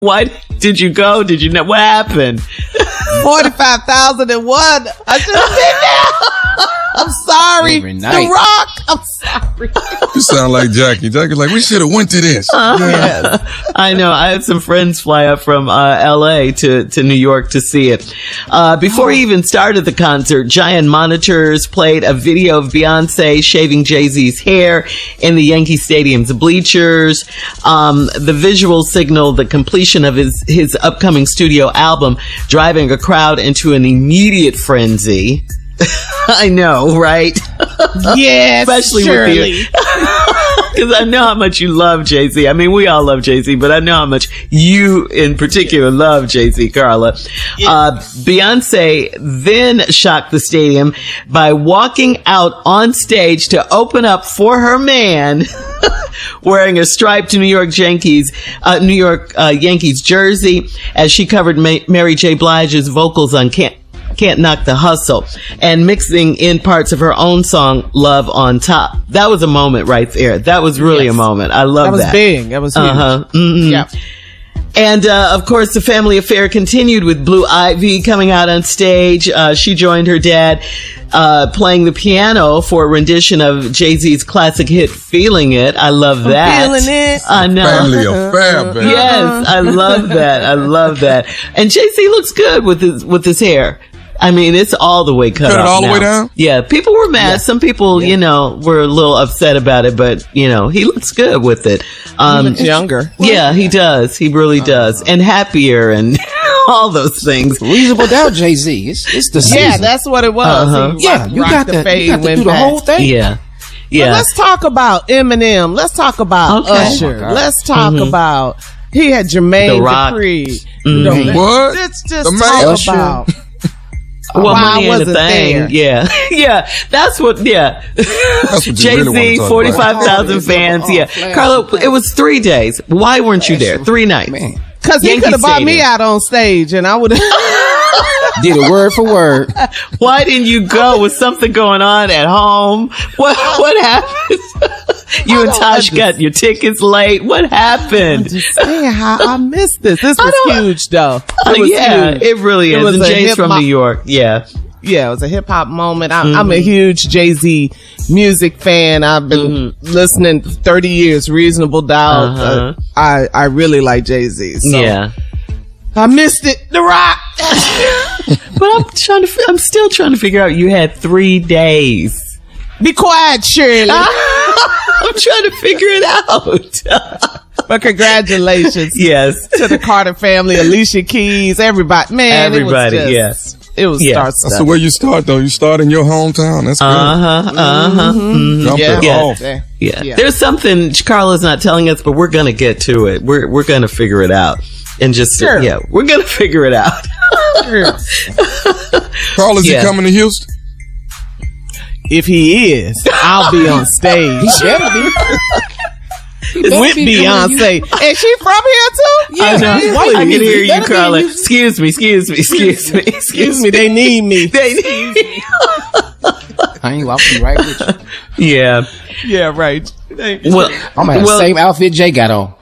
Why did you go? Did you know what happened? 45,001. I should have been there. I'm sorry. The Rock. I'm sorry. You sound like Jackie. Jackie's like, we should have went to this. Yes. I know. I had some friends fly up from LA to New York to see it. Before he even started the concert, giant monitors played a video of Beyonce shaving Jay-Z's hair in the Yankee Stadium's bleachers. The visual signaled the completion of his upcoming studio album, driving a crowd into an immediate frenzy. I know, right? Yes, especially surely. with you. Because I know how much you love Jay-Z. I mean, we all love Jay-Z, but I know how much you in particular love Jay-Z, Carla. Yes. Beyonce then shocked the stadium by walking out on stage to open up for her man wearing a striped New York Yankees jersey as she covered Mary J. Blige's vocals on Can't Knock the Hustle and mixing in parts of her own song Love on Top. That was a moment right there. That was really a moment. I love that. That was big. That was huge. Mm-hmm. Yeah. And, of course, the family affair continued with Blue Ivy coming out on stage. She joined her dad, playing the piano for a rendition of Jay-Z's classic hit, Feeling It. I love that. Feeling it. I know. Family affair, baby. Yes, I love that. I love that. And Jay-Z looks good with his hair. I mean, it's all the way cut it off all now. the way down? Yeah, people were mad. Yeah. Some people, you know, were a little upset about it, but, you know, he looks good with it. He looks younger. Yeah, he does. He really does. And happier and all those things. Reasonable Doubt Jay-Z. It's the season. Yeah, that's what it was. Yeah, you got to do the whole thing. Yeah. Yeah. But let's talk about Eminem. Let's talk about Usher. Let's talk about, he had Jermaine Dupri. Mm-hmm. What? Let's just talk about. Well, Money Ain't a Thing. Yeah. Yeah. That's what Jay-Z, really 45,000 fans. Yeah. Carla, it was 3 days. Why weren't you there? 3 nights. Because he could have bought me out on stage and I would have did it word for word. Why didn't you go? Was something going on at home? What happened? You and Tosh got your tickets late. What happened? I'm just saying how I missed this. This was huge, though. It was huge. It really is. And Jay's from New York. Yeah. Yeah, it was a hip hop moment. I'm a huge Jay-Z music fan. I've been listening 30 years, Reasonable Doubt. I really like Jay-Z. So. Yeah. I missed it. The Rock. But I'm still trying to figure out, you had 3 days. Be quiet, Shirley. I'm trying to figure it out. But congratulations. Yes. To the Carter family, Alicia Keys, everybody. Man, everybody, it was star-studded. So where you start, though? You start in your hometown. That's good. Jump Yeah. There's something Carla's not telling us, but we're going to get to it. We're going to figure it out. And just, we're going to figure it out. Carl, is he coming to Houston? If he is, I'll be on stage. He better be. With Beyonce. Is she from here too? Yeah, I know. I can hear you, Carla. Excuse me. They need me. I ain't walking right with you. Yeah. Yeah, right. Well, I'm gonna have the same outfit Jay got on.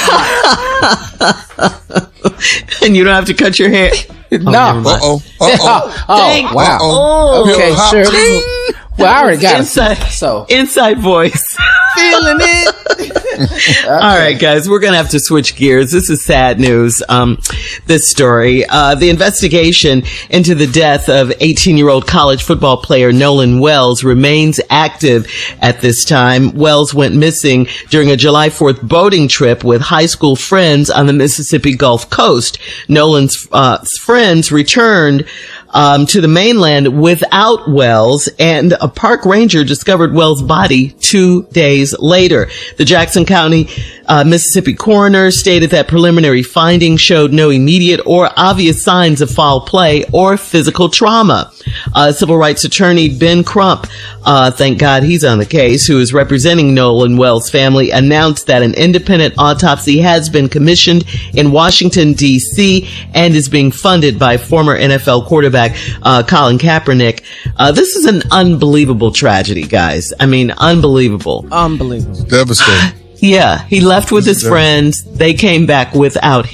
And you don't have to cut your hair. No. Oh, wow. Okay, sure. Well, I already got inside voice. Feeling it. Okay. All right, guys, we're going to have to switch gears. This is sad news. This story, the investigation into the death of 18-year-old college football player Nolan Wells remains active at this time. Wells went missing during a July 4th boating trip with high school friends on the Mississippi Gulf Coast. Nolan's friends returned to the mainland without Wells, and a park ranger discovered Wells' body 2 days later. The Jackson County, Mississippi coroner stated that preliminary findings showed no immediate or obvious signs of foul play or physical trauma. Civil rights attorney Ben Crump, thank God he's on the case, who is representing Nolan Wells' family, announced that an independent autopsy has been commissioned in Washington, D.C., and is being funded by former NFL quarterback Colin Kaepernick. This is an unbelievable tragedy, guys. I mean, unbelievable. Unbelievable. Devastating. Yeah, he left with his friends. They came back without him.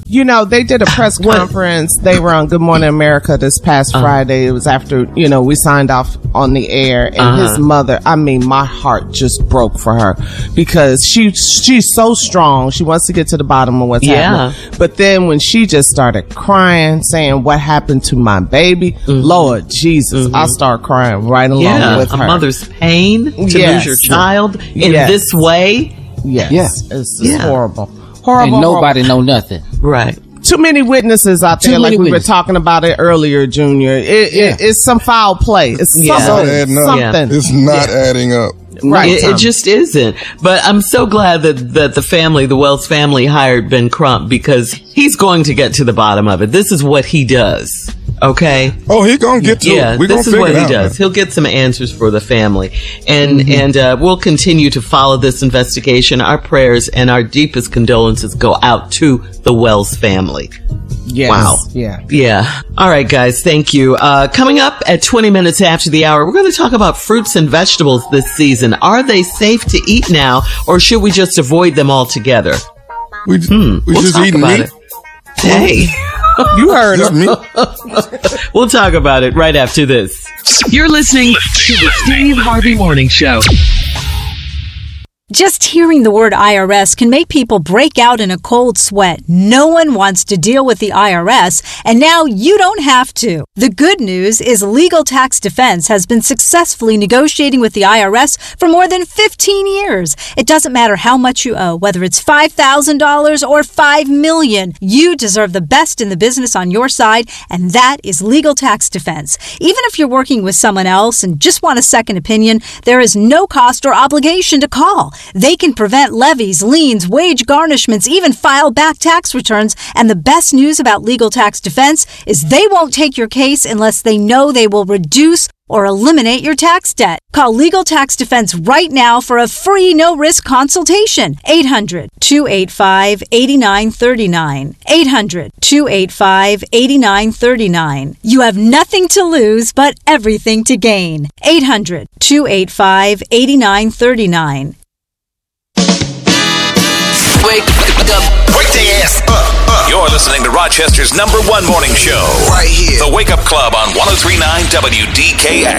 You know, they did a press conference. They were on Good Morning America this past Friday. It was after, you know, we signed off on the air, and his mother, I mean, my heart just broke for her because she's so strong. She wants to get to the bottom of what's happening. But then when she just started crying, saying what happened to my baby, Lord Jesus, I start crying right along with her. A mother's pain to lose your child in this way. Yes. It's horrible. Horrible. And nobody know nothing. Right. Too many witnesses out there, like we were talking about it earlier, Junior. It's some foul play. It's something. It's not adding up. Right. It just isn't. But I'm so glad that the family, the Wells family, hired Ben Crump, because he's going to get to the bottom of it. This is what he does. Okay. Oh, he's gonna get to it. We're this is what he does. He'll get some answers for the family, and we'll continue to follow this investigation. Our prayers and our deepest condolences go out to the Wells family. Yes. Wow. Yeah. All right, guys. Thank you. Coming up at 20 minutes after the hour, we're going to talk about fruits and vegetables this season. Are they safe to eat now, or should we just avoid them altogether? We'll just eat meat. It. Hey. You heard me. We'll talk about it right after this. You're listening to the Steve Harvey Morning Show. Just hearing the word IRS can make people break out in a cold sweat. No one wants to deal with the IRS, and now you don't have to. The good news is Legal Tax Defense has been successfully negotiating with the IRS for more than 15 years. It doesn't matter how much you owe, whether it's $5,000 or $5 million. You deserve the best in the business on your side, and that is Legal Tax Defense. Even if you're working with someone else and just want a second opinion, there is no cost or obligation to call. They can prevent levies, liens, wage garnishments, even file back tax returns. And the best news about Legal Tax Defense is they won't take your case unless they know they will reduce or eliminate your tax debt. Call Legal Tax Defense right now for a free no-risk consultation. 800-285-8939. 800-285-8939. You have nothing to lose but everything to gain. 800-285-8939. Wake their ass up. You're listening to Rochester's #1 morning show. Right here. The Wake Up Club on 103.9 WDKX.